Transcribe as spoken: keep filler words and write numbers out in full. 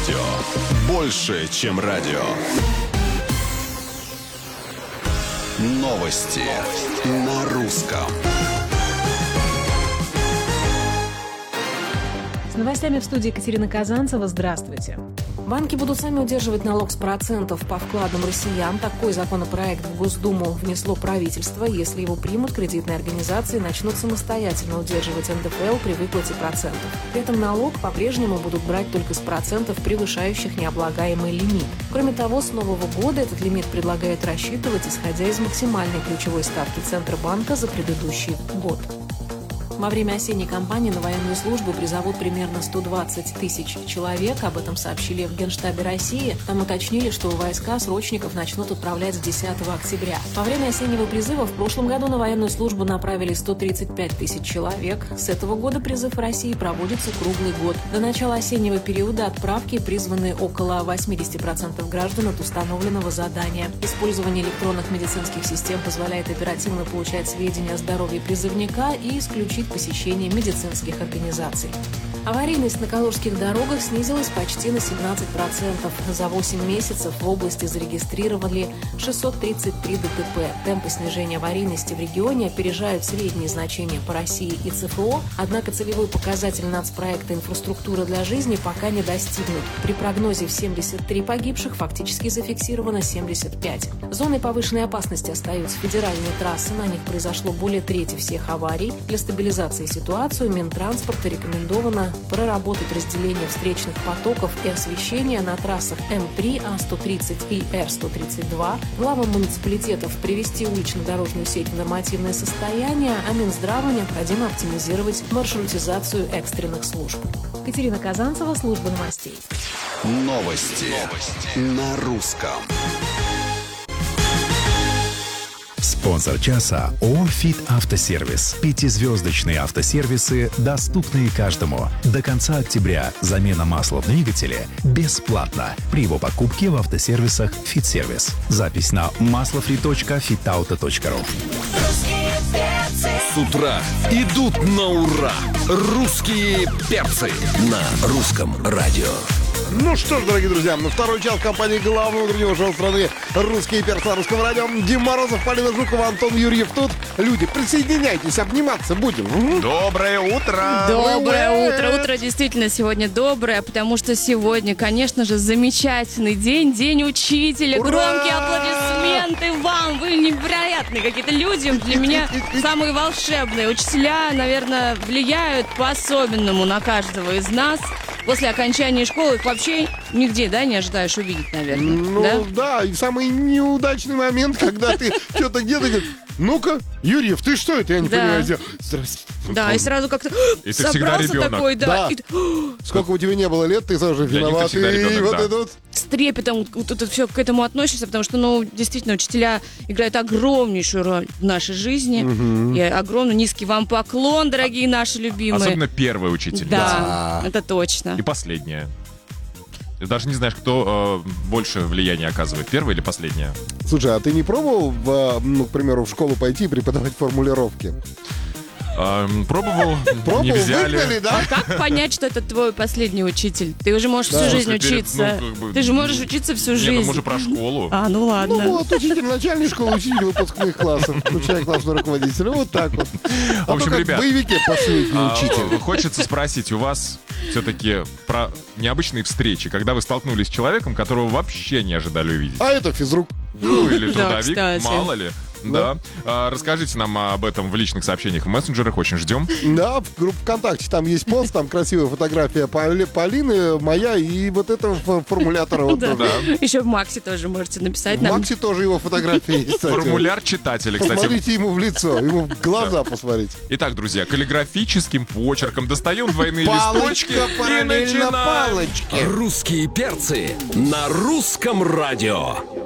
радио. Больше, чем радио. Новости на русском. С новостями в студии Екатерина Казанцева. Здравствуйте. Банки будут сами удерживать налог с процентов по вкладам россиян. Такой законопроект в Госдуму внесло правительство. Если его примут, кредитные организации начнут самостоятельно удерживать эн дэ эф эл при выплате процентов. При этом налог по-прежнему будут брать только с процентов, превышающих необлагаемый лимит. Кроме того, с нового года этот лимит предлагают рассчитывать, исходя из максимальной ключевой ставки Центробанка за предыдущий год. Во время осенней кампании на военную службу призовут примерно сто двадцать тысяч человек. Об этом сообщили в Генштабе России. Там уточнили, что войска срочников начнут отправлять с десятого октября. Во время осеннего призыва в прошлом году на военную службу направили сто тридцать пять тысяч человек. С этого года призыв в России проводится круглый год. До начала осеннего периода отправки призваны около восемьдесят процентов граждан от установленного задания. Использование электронных медицинских систем позволяет оперативно получать сведения о здоровье призывника и исключить посещение медицинских организаций. Аварийность на калужских дорогах снизилась почти на семнадцать процентов. За восемь месяцев в области зарегистрировали шестьсот тридцать три дэ тэ пэ. Темпы снижения аварийности в регионе опережают средние значения по России и цэ эф о, однако целевой показатель нацпроекта «Инфраструктура для жизни» пока не достигнут. При прогнозе в семьдесят три погибших фактически зафиксировано семьдесят пять. Зоной повышенной опасности остаются федеральные трассы, на них произошло более трети всех аварий. Для стабилизации ситуации Минтранспорта рекомендовано проработать разделение встречных потоков и освещения на трассах эм три, а сто тридцать и эр сто тридцать два, главам муниципалитетов привести улично-дорожную сеть в нормативное состояние, а Минздраву необходимо оптимизировать маршрутизацию экстренных служб. Екатерина Казанцева, служба новостей. Новости, Новости. На русском. Спонсор часа ООО «Фит Автосервис». Пятизвездочные автосервисы, доступные каждому. До конца октября замена масла в двигателе бесплатна при его покупке в автосервисах «Фит-сервис». Запись на маслофри точка фитауто точка ру. С утра идут на ура. Русские перцы на русском радио. Ну что ж, дорогие друзья, на второй час компании главного утреннего шоу страны «Русские перцы» на русском радио. Дим Морозов, Полина Жукова, Антон Юрьев тут. Люди, присоединяйтесь, обниматься будем. Доброе утро! Доброе утро! Утро действительно сегодня доброе, потому что сегодня, конечно же, замечательный день, День учителя. Ура! Громкие аплодисменты вам! Вы невероятные какие-то люди. Для меня самые волшебные. Учителя, наверное, влияют по-особенному на каждого из нас. После окончания школы их вообще нигде, да, не ожидаешь увидеть, наверное? Ну, да? да, и самый неудачный момент, когда ты что-то где-то говоришь, ну-ка, Юрьев, ты что это? Я не Да. понимаю. Я- Здрасте. Да, и сразу как-то И ты всегда собрался ребенок. такой, да, Да. и ты Сколько у тебя не было лет, ты тоже Для них ты виноват. всегда И ребенок, вот да. это вот. с трепетом вот это все к этому относишься, потому что, ну, действительно, учителя играют огромнейшую роль в нашей жизни. И огромный низкий вам поклон, дорогие наши любимые. Особенно первый учитель. Да, это точно. И последняя. Ты даже не знаешь, кто э, больше влияния оказывает, первая или последняя. Слушай, а ты не пробовал, в, ну, к примеру, в школу пойти и преподавать формулировки? Эм, пробовал, Пробовал, не взяли. выгнали, да? Как понять, что это твой последний учитель? Ты уже можешь Да. всю жизнь После перед- учиться. ну, как бы, Ты же можешь учиться всю Нет, жизнь. ну мы же про школу. А, ну Ну ладно. вот, учитель начальной школы, учитель выпускных классов, включая классного руководителя. Вот так вот. А В общем, то как ребят, в боевике последний А, учитель. Хочется спросить у вас все-таки про необычные встречи, когда вы столкнулись с человеком, которого вообще не ожидали увидеть. А это физрук. Ну, или Да, трудовик, кстати. мало ли. Да. А, расскажите нам об этом в личных сообщениях в мессенджерах, очень ждем. Да, в группе ВКонтакте там есть пост, там красивая фотография Поли- Полины, моя и вот этого фо- формулятора. Вот Да. тоже. Еще в Максе тоже можете написать В нам. Максе тоже его фотография есть, кстати. Формуляр читателя, кстати. Посмотрите ему в лицо, ему в глаза посмотрите. Итак, друзья, каллиграфическим почерком достаем двойные листочки Палочка, и параллельно начинаем. палочке. Русские перцы на русском радио.